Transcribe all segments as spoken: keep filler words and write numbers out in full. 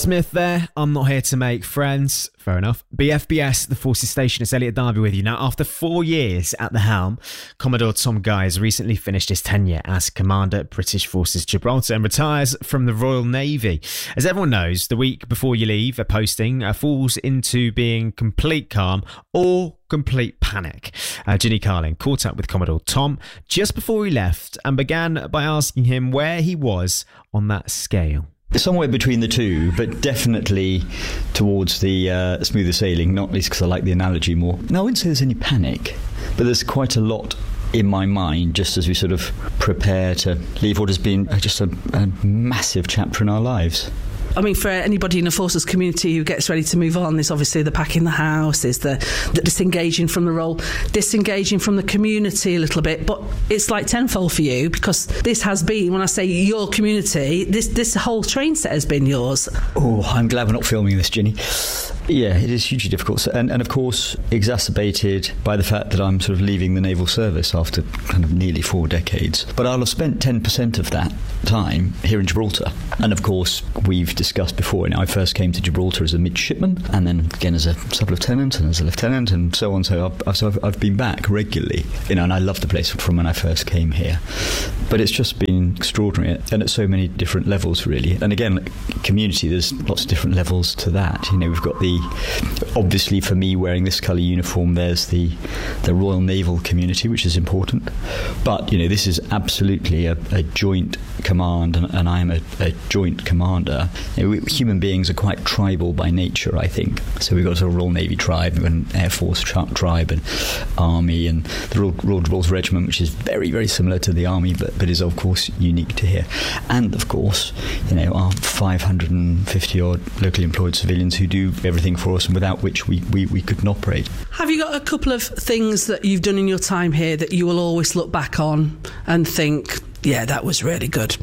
Smith there. I'm not here to make friends. Fair enough. B F B S, the Forces Station. It's Elliot Darby with you. Now, after four years at the helm, Commodore Tom Guy has recently finished his tenure as Commander at British Forces Gibraltar and retires from the Royal Navy. As everyone knows, the week before you leave a posting uh, falls into being complete calm or complete panic. Uh, Ginny Carling caught up with Commodore Tom just before he left and began by asking him where he was on that scale. Somewhere between the two, but definitely towards the uh, smoother sailing, not least because I like the analogy more. No, I wouldn't say there's any panic, but there's quite a lot in my mind just as we sort of prepare to leave what has been just a, a massive chapter in our lives. I mean, for anybody in the Forces community who gets ready to move on, there's obviously the packing the house, there's the, the disengaging from the role, disengaging from the community a little bit. But it's like tenfold for you because this has been, when I say your community, this this whole train set has been yours. Oh, I'm glad we're not filming this, Ginny. Yeah, it is hugely difficult. And, and of course, exacerbated by the fact that I'm sort of leaving the naval service after kind of nearly four decades. But I'll have spent ten percent of that time here in Gibraltar. And of course, we've discussed before, you know, I first came to Gibraltar as a midshipman and then again as a sub-lieutenant and as a lieutenant and so on. So I've, so I've, I've been back regularly, you know, and I love the place from when I first came here. But it's just been extraordinary and at so many different levels, really. And again, community, there's lots of different levels to that. You know, we've got the, obviously for me wearing this colour uniform, there's the, the Royal Naval community, which is important. But, you know, this is absolutely a, a joint command and, and I am a, a joint commander. You know, we, human beings are quite tribal by nature, I think. So we've got a Royal Navy tribe, an Air Force tri- tribe, and Army, and the Royal, Royal Gibraltar Regiment, which is very, very similar to the Army, but, but is of course unique to here. And of course, you know, our five hundred fifty odd locally employed civilians who do everything for us, and without which we, we, we couldn't operate. Have you got a couple of things that you've done in your time here that you will always look back on and think, yeah, that was really good?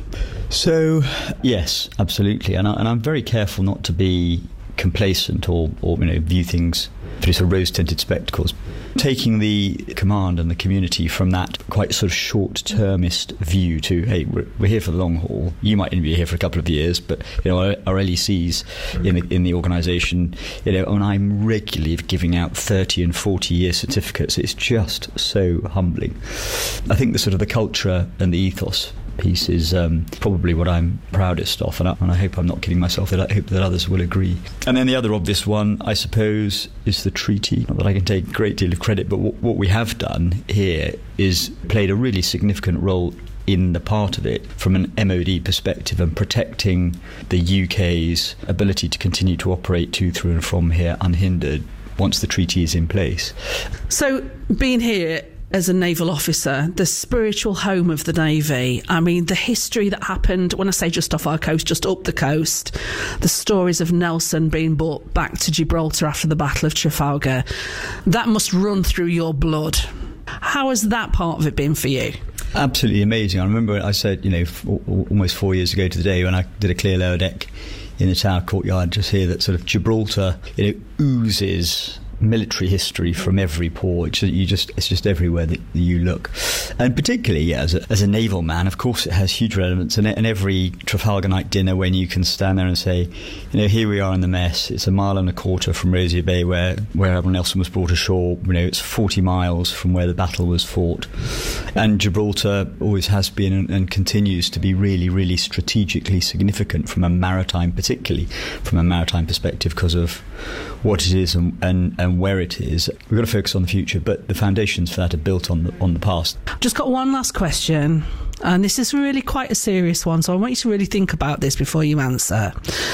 So, yes, absolutely. And, I, and I'm very careful not to be complacent or, or you know, view things through sort of rose-tinted spectacles. Taking the command and the community from that quite sort of short-termist view to, hey, we're, we're here for the long haul. You might only be here for a couple of years, but you know, our, our L E Cs in the in the organisation, you know, and I'm regularly giving out thirty and forty year certificates. It's just so humbling. I think the sort of the culture and the ethos piece is um, probably what I'm proudest of, and I, and I hope I'm not kidding myself, that I hope that others will agree. And then the other obvious one, I suppose, is the treaty. Not that I can take a great deal of credit, but w- what we have done here is played a really significant role in the part of it from an M O D perspective and protecting the U K's ability to continue to operate to, through and from here unhindered once the treaty is in place. So being here as a naval officer, the spiritual home of the Navy, I mean, the history that happened, when I say just off our coast, just up the coast, the stories of Nelson being brought back to Gibraltar after the Battle of Trafalgar, that must run through your blood. How has that part of it been for you? Absolutely amazing. I remember I said, you know, f- almost four years ago to the day when I did a clear lower deck in the Tower Courtyard, just here that sort of Gibraltar, you know, oozes military history from every port. You just, it's just everywhere that you look. And particularly, yeah, as a, as a naval man, of course, it has huge relevance. And, and every Trafalgar night dinner, when you can stand there and say, you know, here we are in the mess. It's a mile and a quarter from Rosier Bay, where where Admiral Nelson was brought ashore. You know, it's forty miles from where the battle was fought. And Gibraltar always has been and, and continues to be really, really strategically significant from a maritime, particularly from a maritime perspective, because of what it is and, and, and where it is. We've got to focus on the future, but the foundations for that are built on the, on the past. Just got one last question, and this is really quite a serious one, so I want you to really think about this before you answer.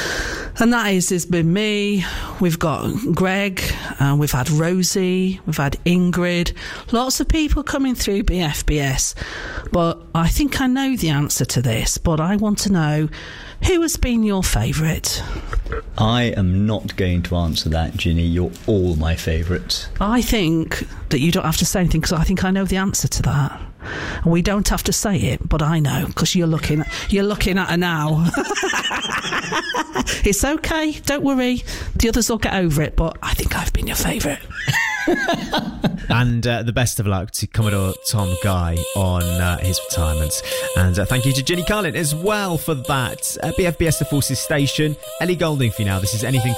And that is, there's been me, we've got Greg, uh, we've had Rosie, we've had Ingrid, lots of people coming through B F B S. But I think I know the answer to this, but I want to know, who has been your favourite? I am not going to answer that, Ginny. You're all my favourites. I think that you don't have to say anything, because I think I know the answer to that. And we don't have to say it, but I know, because you're looking at, you're looking at her now. It's okay, don't worry. The others will get over it, but I think I've been your favourite. And uh, the best of luck to Commodore Tom Guy on uh, his retirement. And uh, thank you to Ginny Carlin as well for that. Uh, B F B S The Forces Station. Ellie Goulding for you now. This is Anything